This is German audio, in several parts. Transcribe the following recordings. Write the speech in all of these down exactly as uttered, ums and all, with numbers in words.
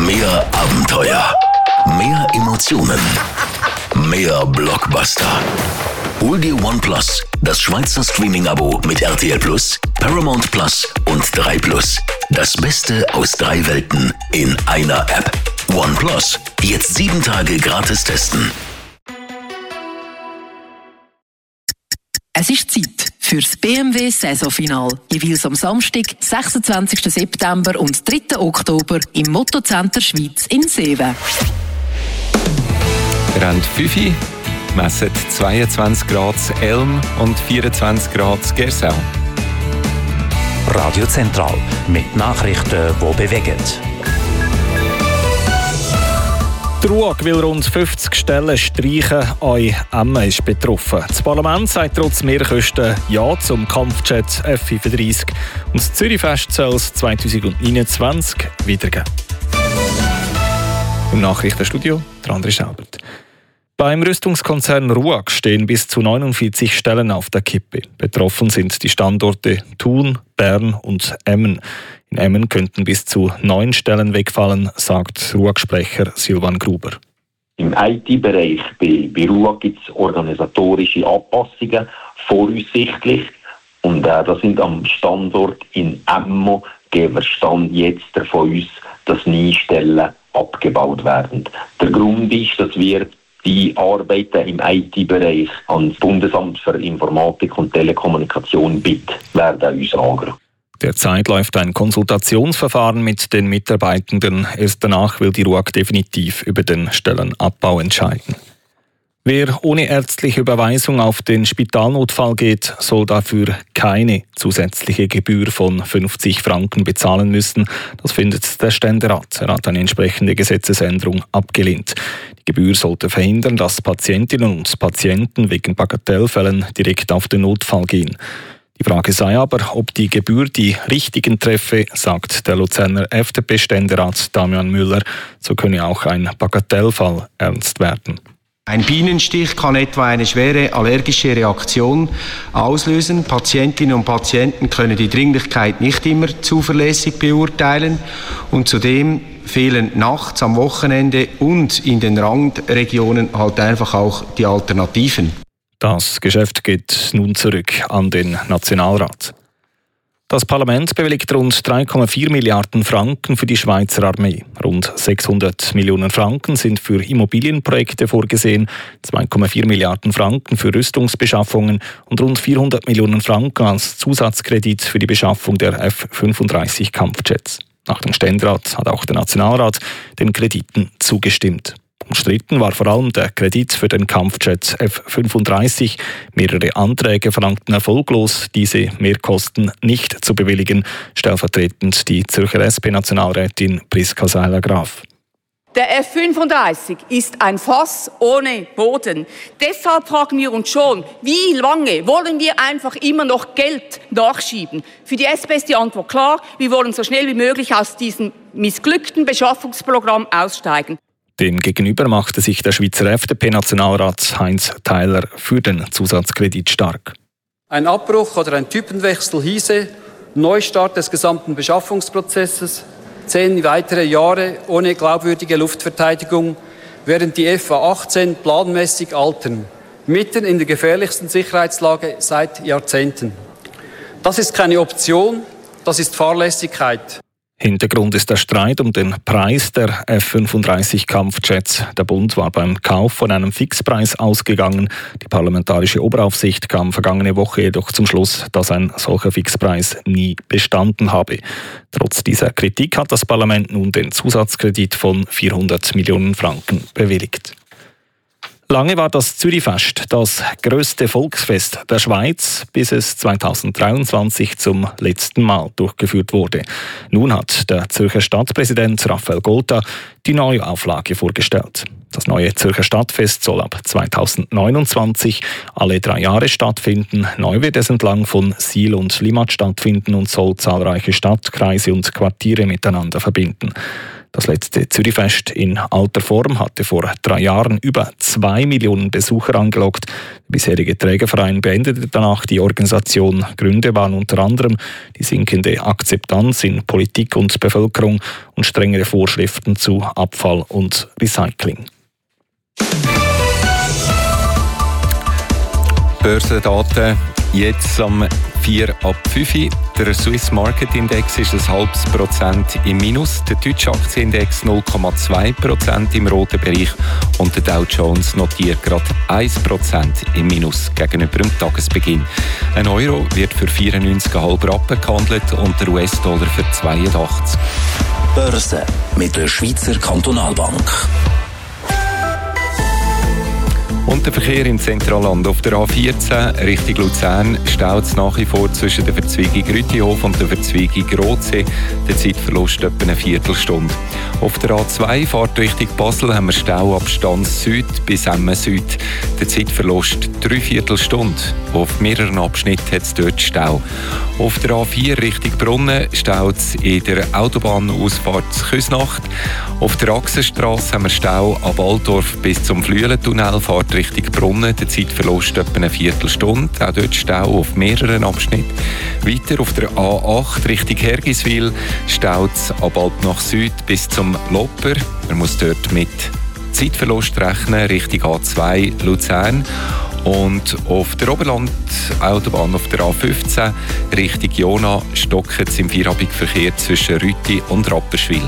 Mehr Abenteuer, mehr Emotionen, mehr Blockbuster. Hol dir OnePlus, das Schweizer Streaming-Abo mit R T L Plus, Paramount Plus und drei Plus. Das Beste aus drei Welten in einer App. OnePlus, jetzt sieben Tage gratis testen. Es ist Zeit fürs B M W-Saisonfinal. Jeweils am Samstag, sechsundzwanzigsten September und dritten Oktober im Mottocenter Schweiz in Seewen. Wir haben fünf, messen zweiundzwanzig Grad Elm und vierundzwanzig Grad Gersau. Radio Zentral mit Nachrichten, die bewegen. Die RUAG will rund fünfzig Stellen streichen. Auch Emmen ist betroffen. Das Parlament sagt trotz Mehrkosten Ja zum Kampfjet F fünfunddreißig. Und das Zürichfest soll es zwanzig neunundzwanzig weitergeben. Im Nachrichtenstudio der André Schelbert. Beim Rüstungskonzern RUAG stehen bis zu neunundvierzig Stellen auf der Kippe. Betroffen sind die Standorte Thun, Bern und Emmen. In Emmen könnten bis zu neun Stellen wegfallen, sagt RUAG-Sprecher Silvan Gruber. Im I T-Bereich bei, bei RUAG gibt es organisatorische Anpassungen, voraussichtlich. Und äh, das sind am Standort in Emmen, geben wir Stand jetzt davon aus, dass neun Stellen abgebaut werden. Der Grund ist, dass wir die Arbeiten im I T-Bereich an das Bundesamt für Informatik und Telekommunikation B I T werden uns lagern. Derzeit läuft ein Konsultationsverfahren mit den Mitarbeitenden. Erst danach will die RUAG definitiv über den Stellenabbau entscheiden. Wer ohne ärztliche Überweisung auf den Spitalnotfall geht, soll dafür keine zusätzliche Gebühr von fünfzig Franken bezahlen müssen. Das findet der Ständerat. Er hat eine entsprechende Gesetzesänderung abgelehnt. Die Gebühr sollte verhindern, dass Patientinnen und Patienten wegen Bagatellfällen direkt auf den Notfall gehen. Die Frage sei aber, ob die Gebühr die richtigen treffe, sagt der Luzerner F D P-Ständerat Damian Müller. So könne auch ein Bagatellfall ernst werden. Ein Bienenstich kann etwa eine schwere allergische Reaktion auslösen. Patientinnen und Patienten können die Dringlichkeit nicht immer zuverlässig beurteilen. Und zudem fehlen nachts, am Wochenende und in den Randregionen halt einfach auch die Alternativen. Das Geschäft geht nun zurück an den Nationalrat. Das Parlament bewilligt rund drei Komma vier Milliarden Franken für die Schweizer Armee. Rund sechshundert Millionen Franken sind für Immobilienprojekte vorgesehen, zwei Komma vier Milliarden Franken für Rüstungsbeschaffungen und rund vierhundert Millionen Franken als Zusatzkredit für die Beschaffung der F fünfunddreißig Kampfjets. Nach dem Ständerat hat auch der Nationalrat den Krediten zugestimmt. Umstritten war vor allem der Kredit für den Kampfjet F fünfunddreißig. Mehrere Anträge verlangten erfolglos, diese Mehrkosten nicht zu bewilligen. Stellvertretend die Zürcher S P-Nationalrätin Priska Seiler-Graf. Der F fünfunddreißig ist ein Fass ohne Boden. Deshalb fragen wir uns schon, wie lange wollen wir einfach immer noch Geld nachschieben? Für die S P ist die Antwort klar, wir wollen so schnell wie möglich aus diesem missglückten Beschaffungsprogramm aussteigen. Demgegenüber machte sich der Schweizer F D P-Nationalrat Heinz Theiler für den Zusatzkredit stark. Ein Abbruch oder ein Typenwechsel hieße Neustart des gesamten Beschaffungsprozesses, zehn weitere Jahre ohne glaubwürdige Luftverteidigung, während die F A achtzehn planmäßig altern, mitten in der gefährlichsten Sicherheitslage seit Jahrzehnten. Das ist keine Option, das ist Fahrlässigkeit. Hintergrund ist der Streit um den Preis der F fünfunddreißig Kampfjets. Der Bund war beim Kauf von einem Fixpreis ausgegangen. Die parlamentarische Oberaufsicht kam vergangene Woche jedoch zum Schluss, dass ein solcher Fixpreis nie bestanden habe. Trotz dieser Kritik hat das Parlament nun den Zusatzkredit von vierhundert Millionen Franken bewilligt. Lange war das Zürichfest das grösste Volksfest der Schweiz, bis es zweitausenddreiundzwanzig zum letzten Mal durchgeführt wurde. Nun hat der Zürcher Stadtpräsident Raphael Golta die neue Auflage vorgestellt. Das neue Zürcher Stadtfest soll ab zweitausendneunundzwanzig alle drei Jahre stattfinden. Neu wird es entlang von Sihl und Limmat stattfinden und soll zahlreiche Stadtkreise und Quartiere miteinander verbinden. Das letzte Zürichfest in alter Form hatte vor drei Jahren über zwei Millionen Besucher angelockt. Der bisherige Trägerverein beendete danach die Organisation. Gründe waren unter anderem die sinkende Akzeptanz in Politik und Bevölkerung und strengere Vorschriften zu Abfall und Recycling. Börsendaten jetzt am vier ab fünf. Der Swiss Market Index ist ein halbes Prozent im Minus, der deutsche Aktienindex null Komma zwei Prozent im roten Bereich und der Dow Jones notiert gerade ein Prozent im Minus gegenüber dem Tagesbeginn. Ein Euro wird für vierundneunzig Komma fünf Rappen gehandelt und der U S-Dollar für zweiundachtzig. Börse mit der Schweizer Kantonalbank. Und der Verkehr im Zentralland auf der A vierzehn Richtung Luzern staut es nach wie vor zwischen der Verzweigung Rütihof und der Verzweigung Rotsee. Der Zeitverlust etwa eine Viertelstunde. Auf der A zwei Fahrt Richtung Basel haben wir Stau ab Stanz Süd bis Emmen Süd. Der Zeitverlust drei Viertelstunde. Auf mehreren Abschnitten hat es dort Stau. Auf der A vier Richtung Brunnen staut es in der Autobahnausfahrt Küsnacht. Auf der Achsenstrasse haben wir Stau ab Altdorf bis zum Flüelentunnel, Fahrt Richtung Brunnen. Der Zeitverlust etwa eine Viertelstunde. Auch dort Stau auf mehreren Abschnitten. Weiter auf der A acht Richtung Hergiswil staut es ab Alp nach Süd bis zum Lopper. Man muss dort mit Zeitverlust rechnen Richtung A zwei Luzern. Und auf der Oberland-Autobahn auf der A fünfzehn Richtung Jona stocken es im Feierabendverkehr zwischen Rüti und Rapperswil.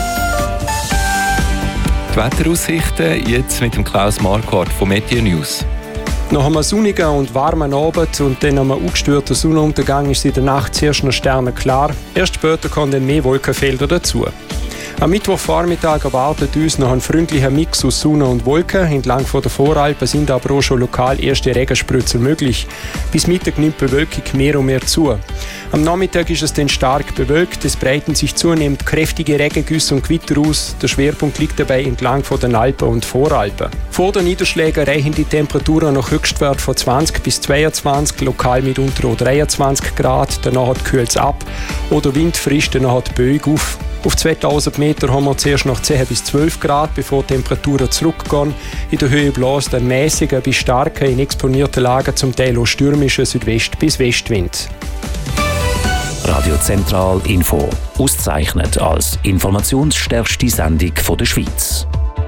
Die Wetteraussichten jetzt mit dem Klaus Marquardt von Meteor News. Nach einem sonnigen und warmen Abend und dann einem ungestörten Sonnenuntergang ist es in der Nacht zuerst noch sternenklar. Erst später kommen dann mehr Wolkenfelder dazu. Am Mittwochvormittag erwartet uns noch ein freundlicher Mix aus Sonne und Wolken. Entlang von der Voralpen sind aber auch schon lokal erste Regenspritzer möglich. Bis Mittag nimmt die Bewölkung mehr und mehr zu. Am Nachmittag ist es dann stark bewölkt. Es breiten sich zunehmend kräftige Regengüsse und Gewitter aus. Der Schwerpunkt liegt dabei entlang von den Alpen und Voralpen. Vor den Niederschlägen reichen die Temperaturen nach Höchstwert von zwanzig bis zweiundzwanzig, lokal mitunter auch dreiundzwanzig Grad. Danach kühlt es ab oder Wind frischt danach die Böe auf. Auf zweitausend Meter haben wir zuerst noch zehn bis zwölf Grad, bevor die Temperaturen zurückgehen. In der Höhe bläst ein mäßiger bis starker, in exponierten Lagen zum Teil auch stürmischer Südwest- bis Westwind. Radio Zentral Info, ausgezeichnet als informationsstärkste Sendung von der Schweiz.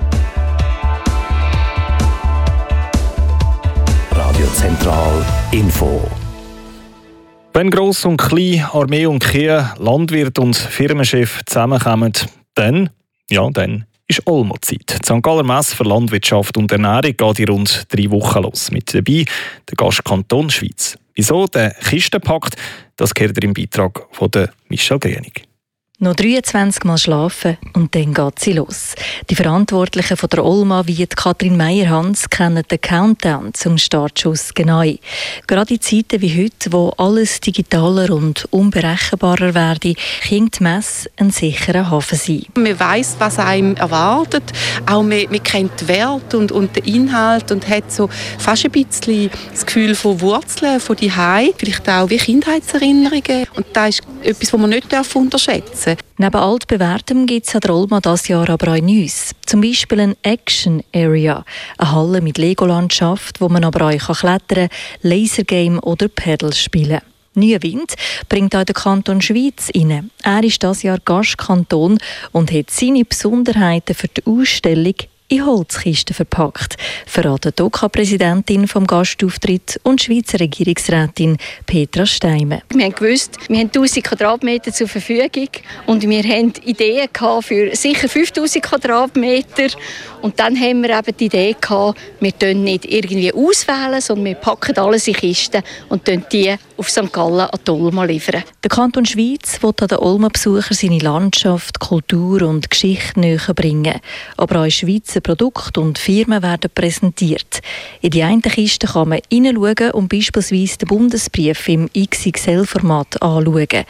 Radio Zentral Info. Wenn Gross und Klein, Armee und Kirche, Landwirt und Firmenchef zusammenkommen, dann, ja, dann ist Olmo-Zeit. Die Sankt Galler Messe für Landwirtschaft und Ernährung geht in rund drei Wochen los. Mit dabei der Gastkanton Schweiz. Wieso der Kistenpakt? Das gehört im Beitrag von Michelle Grienig. Noch dreiundzwanzig Mal schlafen und dann geht sie los. Die Verantwortlichen von der Olma wie Katrin Meier-Hans kennen den Countdown zum Startschuss genau. Gerade in Zeiten wie heute, wo alles digitaler und unberechenbarer werde, kann die Messe ein sicherer Hafen sein. Man weiss, was einem erwartet. Auch man, man kennt den Wert und, und den Inhalt und hat so fast ein bisschen das Gefühl von Wurzeln, von Zuhause, vielleicht auch wie Kindheitserinnerungen. Und das ist etwas, was man nicht unterschätzen darf. Neben altbewährtem gibt es an der Olma dieses Jahr aber auch Neues. Zum Beispiel eine Action Area, eine Halle mit Lego-Landschaft, wo man aber auch klettern, Lasergame oder Paddle spielen kann. Neuer Wind bringt auch der Kanton Schweiz rein. Er ist dieses Jahr Gastkanton und hat seine Besonderheiten für die Ausstellung in Holzkisten verpackt, verratet die O K A-Präsidentin vom Gastauftritt und Schweizer Regierungsrätin Petra Steimer. Wir haben gewusst, wir haben tausend Quadratmeter zur Verfügung und wir hatten Ideen für sicher fünftausend Quadratmeter. Und dann haben wir eben die Idee gehabt, wir können nicht irgendwie auswählen, sondern wir packen alles in Kisten und die auf Sankt Gallen an die Olma liefern. Der Kanton Schweiz will an den Olma-Besucher seine Landschaft, Kultur und Geschichte näher bringen. Aber auch Schweizer Produkte und Firmen werden präsentiert. In die einen Kiste kann man hineinschauen und beispielsweise den Bundesbrief im X X L-Format anschauen.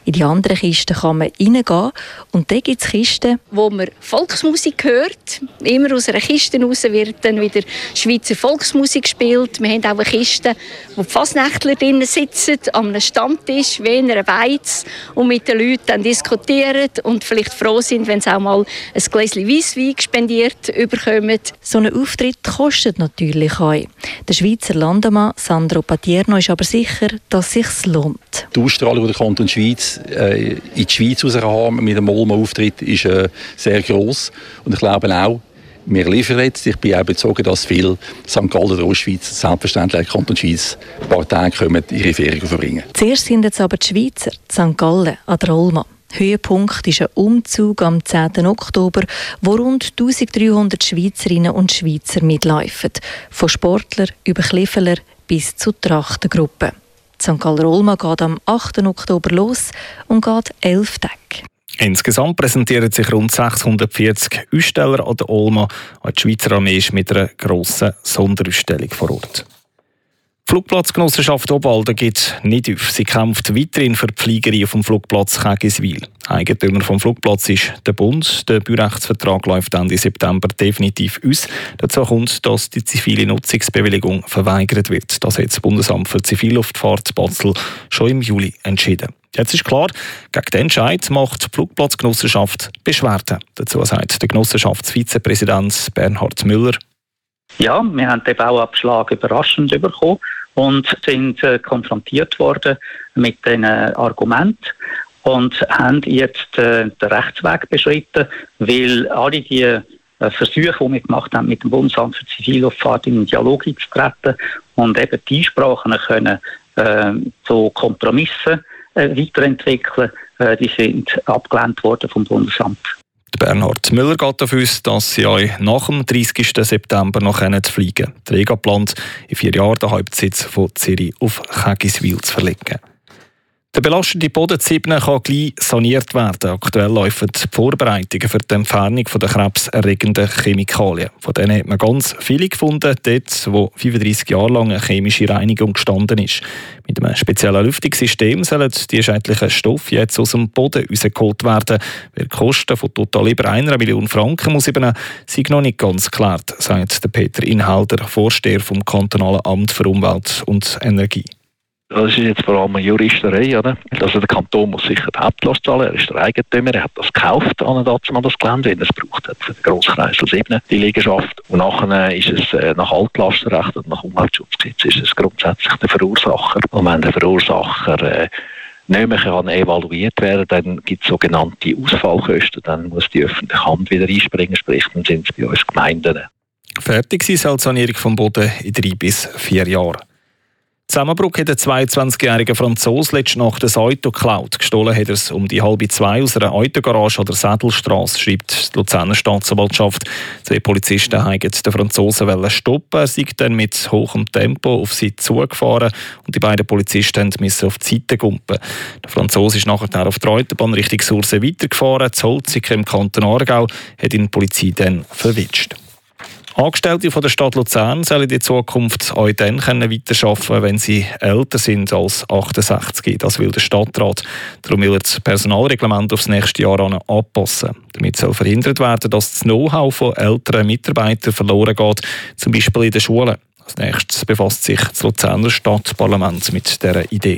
In die anderen Kisten kann man reingehen und dann gibt es Kisten, wo man Volksmusik hört. Immer aus einer Kiste raus wird dann wieder Schweizer Volksmusik gespielt. Wir haben auch eine Kiste, wo die Fasnächtler drinnen sitzen, an einem Stammtisch, wie in einer Beiz, und mit den Leuten dann diskutieren und vielleicht froh sind, wenn sie auch mal ein Gläschen Weisswein spendiert bekommen. So ein Auftritt kostet natürlich auch. Der Schweizer Landemann Sandro Patierno ist aber sicher, dass es sich lohnt. Die Ausstrahlung, die der Kanton Schweiz äh, in die Schweiz raus haben mit dem Ulmer Auftritt, ist äh, sehr gross. Und ich glaube auch, wir liefern jetzt. Ich bin auch überzeugt, dass viele Sankt Gallen oder Ostschweiz, selbstverständlich auch Kanton Schweiz, ein paar Tage kommen, ihre Ferien verbringen. Zuerst sind jetzt aber die Schweizer, die Sankt Gallen, an der Olma. Höhepunkt ist ein Umzug am zehnten Oktober, wo rund eintausenddreihundert Schweizerinnen und Schweizer mitlaufen. Von Sportler über Kliffeler bis zu Trachtengruppen. Die Sankt Galler Olma geht am achten Oktober los und geht elf Tage. Insgesamt präsentieren sich rund sechshundertvierzig Aussteller an der Olma. Die Schweizer Armee ist mit einer grossen Sonderausstellung vor Ort. Die Flugplatzgenossenschaft Obwalden gibt nicht auf. Sie kämpft weiterhin für die Fliegerei auf dem Flugplatz Kägiswil. Eigentümer vom Flugplatz ist der Bund. Der Baurechtsvertrag läuft Ende September definitiv aus. Dazu kommt, dass die zivile Nutzungsbewilligung verweigert wird. Das hat das Bundesamt für Zivilluftfahrt Basel schon im Juli entschieden. Jetzt ist klar, gegen den Entscheid macht die Flugplatzgenossenschaft Beschwerde. Dazu sagt der Genossenschaftsvizepräsident Bernhard Müller: Ja, wir haben den Bauabschlag überraschend bekommen und sind äh, konfrontiert worden mit diesen Argumenten und haben jetzt äh, den Rechtsweg beschritten, weil alle die äh, Versuche, die wir gemacht haben, mit dem Bundesamt für Zivilluftfahrt in den Dialog zu treten und eben die Einsprachen können äh, zu Kompromissen äh, weiterentwickeln, äh, die sind abgelehnt worden vom Bundesamt. Bernhard Müller geht davon aus, dass sie euch nach dem dreißigsten September noch fliegen können. Der Rega plant, in vier Jahren den Hauptsitz von Zürich auf Kägiswil zu verlegen. Der belastete Boden Zibne kann gleich saniert werden. Aktuell laufen die Vorbereitungen für die Entfernung der krebserregenden Chemikalien. Von denen hat man ganz viele gefunden, dort, wo fünfunddreissig Jahre lang eine chemische Reinigung gestanden ist. Mit einem speziellen Lüftungssystem sollen die schädlichen Stoffe jetzt aus dem Boden rausgeholt werden. Weil die Kosten von total über einer Million Franken muss übernehmen, sind noch nicht ganz geklärt, sagt Peter Inhalter, Vorsteher vom Kantonalen Amt für Umwelt und Energie. Das ist jetzt vor allem eine Juristerei, oder? Also der Kanton muss sicher die Hauptlast zahlen, er ist der Eigentümer, er hat das gekauft an das Gelände, wenn er es braucht hat für den Grosskreisel sieben, die Liegenschaft. Und nachher ist es äh, nach Altlastenrecht und nach Umweltschutzgesetz ist es grundsätzlich der Verursacher. Und wenn der Verursacher äh, nicht mehr kann evaluiert werden, dann gibt es sogenannte Ausfallkosten, dann muss die öffentliche Hand wieder einspringen, sprich, dann sind es bei uns Gemeinden. Fertig ist die Sanierung vom Boden in drei bis vier Jahren. Zusammenbruch hat der zweiundzwanzigjährige Franzose letzte Nacht ein Auto geklaut. Gestohlen hat er es um die halbe zwei aus einer Autogarage an der Sädelstrasse, schreibt die Luzerner Staatsanwaltschaft. Zwei Polizisten wollten den Franzosen stoppen. Er sei dann mit hohem Tempo auf sie zugefahren und die beiden Polizisten mussten auf die Seite gumpen. Der Franzose ist nachher auf der Autobahn Richtung Surse weitergefahren. Das Holzigen im Kanton Aargau hat ihn die Polizei dann verwitscht. Angestellte von der Stadt Luzern sollen in Zukunft auch dann weiterarbeiten können, wenn sie älter sind als achtundsechzig. Das will der Stadtrat. Darum will er das Personalreglement aufs nächste Jahr anpassen. Damit soll verhindert werden, dass das Know-how von älteren Mitarbeitern verloren geht, zum Beispiel in den Schulen. Als nächstes befasst sich das Luzerner Stadtparlament mit dieser Idee.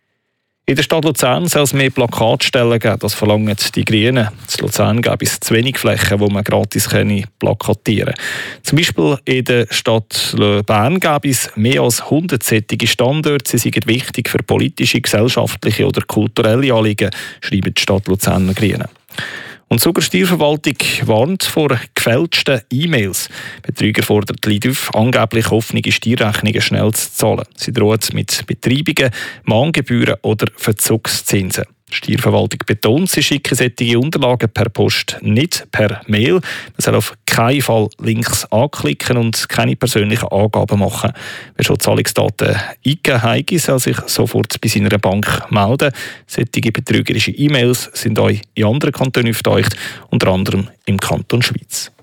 In der Stadt Luzern soll es mehr Plakatstellen geben, das verlangen die Grünen. In Luzern gäbe es zu wenig Flächen, wo man gratis plakatieren kann. Zum Beispiel in der Stadt Bern gäbe es mehr als hundert solche Standorte. Sie sind wichtig für politische, gesellschaftliche oder kulturelle Anliegen, schreiben die Stadt Luzerner Grünen. Und sogar die Steuerverwaltung warnt vor gefälschten E-Mails. Betrüger fordern die Leute auf, angeblich offene Steuerrechnungen schnell zu zahlen. Sie drohen mit Betreibungen, Mahngebühren oder Verzugszinsen. Die Steuerverwaltung betont, sie schicken solche Unterlagen per Post, nicht per Mail. Man soll auf keinen Fall Links anklicken und keine persönlichen Angaben machen. Wer schon Zahlungsdaten eingegeben hat, soll sich sofort bei seiner Bank melden. Solche betrügerische E-Mails sind auch in anderen Kantonen aufgetaucht, unter anderem im Kanton Schweiz.